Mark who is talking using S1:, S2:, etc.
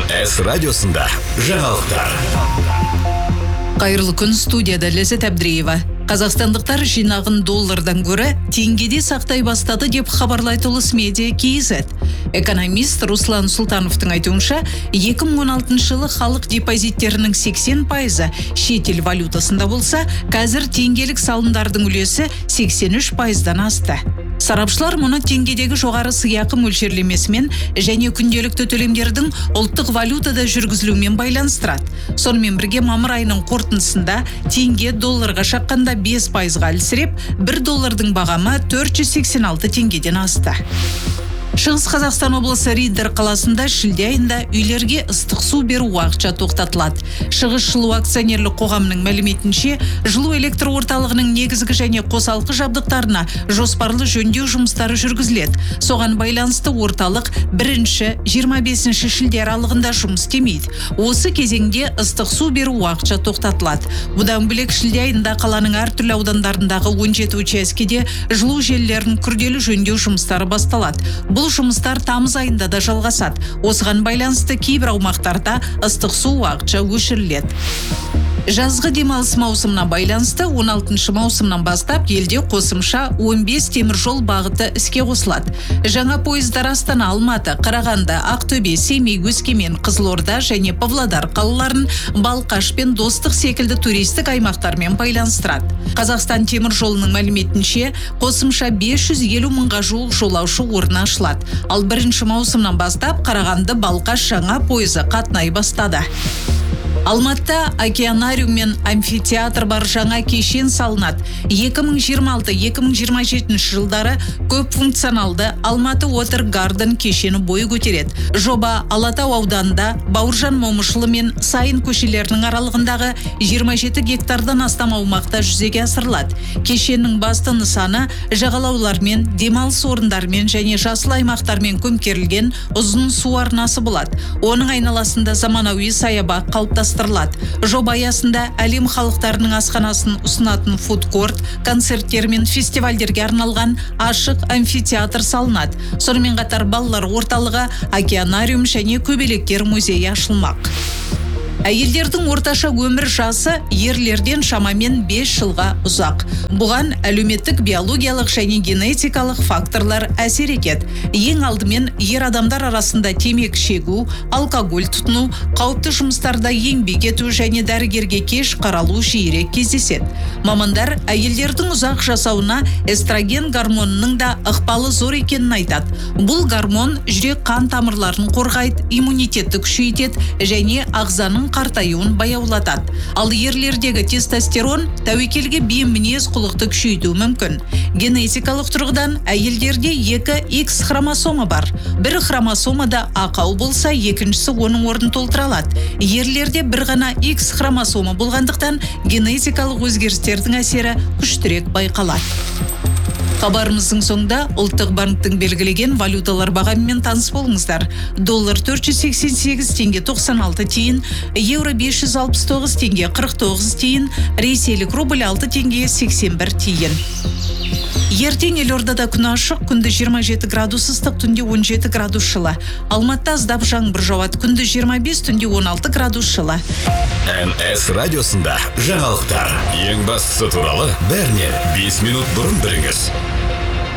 S1: МС радиосында жаңалықтар.
S2: Қайырлы күн, студияда Ләззат Әбдіреева. Қазақстандықтар жинағын доллардан көрі теңгеде сақтай бастады деп хабарлайды Улыс Медиа KZ. Экономист Руслан Султановтың айтуынша, 2016 жылы халық депозиттерінің 80% шетел валютасында болса, қазір теңгелік салымдардың үлесі 83%-дан асты. Сарапшылар мұны теңгедегі жоғары сыйақы мөлшерлемесімен және күнделікті төлемдердің ұлттық валютада жүргізілуімен байланыстырады. Сонымен бірге мамыр айының қорытындысында теңге долларға шаққанда 5%-ға әлсіреп, 1 доллардың бағамы 486 теңгеден асты. Шығыс Қазақстан облысы Риддер қаласында шілде айында үйлерге ыстық су беру уақытша тоқтатылады. Шығыс жылу акционерлік қоғамының мәліметінше, жылу электр орталығының негізгі және қосалқы жабдықтарына жоспарлы жөндеу жұмыстары жүргізіледі. Соған байланысты орталық 1-25 шілде аралығында жұмыс істемейді. Осы кезеңде ыстық су беру уақытша тоқтатылады. Бұдан бөлек шілде айында қаланың әртүрлі аудандарындағы 17 учаскеде жылу желілерін күрделі жөндеу жұмыстары басталады. Бұл жұмыстар тамыз айында да жалғасады. Осыған байланысты кейбір аумақтарда ыстық су уақытша өшіріледі. Жазғы демалыс маусымына байланысты 16 маусымнан бастап елде қосымша 15 теміржол бағыты іске қосылады. Жаңа пойыздар Астана, Алматы, Қарағанды, Ақтөбе, Семей, Өскемен, Қызылорда және Павлодар қалаларын Балқаш пен Достық секілді туристік аймақтармен байланыстырады. Қазақстан теміржолының мәліметінше, қосымша 550 мыңға жуық жолаушы орны ашылады. Ал 1 маусымнан бастап Қарағанды Балқаш жаңа пойызы қатынай бастады. Алматыда океанариум мен амфитеатр бар жаңа кешен салынады. 2026-2027 жылдары көп функционалды Алматы Water Garden кешені бой көтереді. Жоба Алатау ауданында Бауыржан Момышұлы мен Сайын көшелерінің аралығындағы 27 гектардан астам аумақта жүзеге асырылады. Кешеннің басты нысаны жағалаулармен, демалыс орындармен және жасыл аймақтармен көмкерілген ұзын су арнасы болады. Оның айналасында заманауи саябақ қалыптастырылады. Жоба аясында әлем халықтарының асханасын ұсынатын фудкорт, концерттер мен фестивальдерге арналған ашық амфитеатр салынады. Сонымен қатар балалар орталығы, океанариум және көбелектер музейі ашылмақ. Әйелдердің орташа өмір жасы ерлерден шамамен 5 жылға ұзақ. Бұған әлеуметтік, биологиялық және генетикалық факторлар әсер етеді. Ең алдымен ер адамдар арасында темекі шегу, алкоголь тұтыну, қауіпті жұмыстарда еңбек ету және дәрігерге кеш қаралу жиірек кездеседі. Мамандар әйелдердің ұзақ жасауына эстроген гормонының да ықпалы зор екенін айтады. Бұл гормон жүрек қан тамырларын қорғайды, иммунитетті күшейтеді және ағзаның қартаюын баяулатады. Ал ерлердегі тестостерон тәуекелге бейім мінез құлықты күшейтуі мүмкін. Генетикалық тұрғыдан әйелдерде 2 X хромосома бар. Бір хромосомада ақау болса, екіншісі оның орнын толтыра алады. Ерлерде бір ғана X хромосома болғандықтан генетикалық өзгерістердің әсері күштірек байқалады. Хабарымыздың соңында ұлттық банктің белгілеген валюталар бағамымен таныс болыңыздар. Доллар 488 теңге 96 тиын, евро 569 теңге 49 тиын, ресейлік рубль 6 теңге 81 тиын. Ертең елордада күн ашық, күнді 27 градус ыстық, түнде 17 градус жылы. Алматыда аздап жаңбыр жауады, күнді 25, түнде 16 градус жылы.
S1: МС радиосында жаңалықтар. Ең бастысы туралы бәрінен 5 минут бұрын біліңіз.